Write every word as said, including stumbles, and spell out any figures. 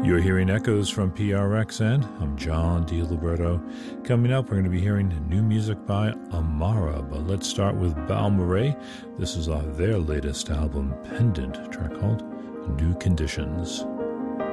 You're hearing echoes from P R X N. I'm John DiLiberto. Coming up, we're going to be hearing new music by Amara, but let's start with Balmorhea. This is off their latest album, Pendant, a track called New Conditions.